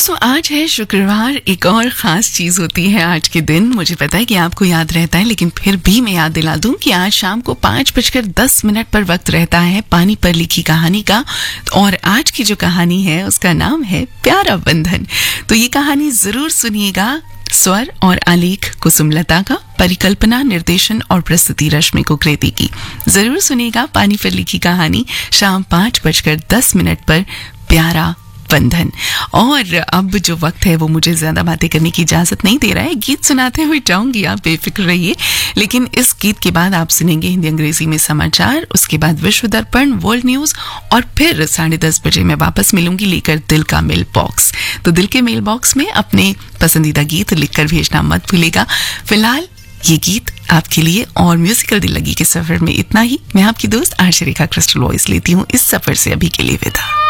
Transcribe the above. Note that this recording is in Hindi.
दोस्तों आज है शुक्रवार। एक और ख़ास चीज़ होती है आज के दिन। मुझे पता है कि आपको याद रहता है, लेकिन फिर भी मैं याद दिला दूं कि आज शाम को 5:10 पर वक्त रहता है पानी पर लिखी कहानी का। और आज की जो कहानी है उसका नाम है प्यारा बंधन। तो ये कहानी ज़रूर सुनिएगा। स्वर और आलेख कुसुमलता का, परिकल्पना, निर्देशन और प्रस्तुति रश्मि कुकरेती की। जरूर सुनिएगा पानी पर लिखी कहानी शाम 5:10 पर प्यारा बंधन। और अब जो वक्त है वो मुझे ज्यादा बातें करने की इजाजत नहीं दे रहा है। गीत सुनाते हुए जाऊंगी, आप बेफिक्र रहिए। लेकिन इस गीत के बाद आप सुनेंगे हिंदी अंग्रेजी में समाचार, उसके बाद विश्व दर्पण, वर्ल्ड न्यूज, और फिर 10:30 बजे मैं वापस मिलूंगी लेकर दिल का मेल बॉक्स। तो दिल के मेल बॉक्स में अपने पसंदीदा गीत लिखकर भेजना मत भूलेगा। फिलहाल ये गीत आपके लिए और म्यूजिकल दिल लगी के सफर में इतना ही। मैं आपकी दोस्त आरजे रेखा क्रिस्टल वॉइस लेती हूँ इस सफर से अभी के लिए विदा।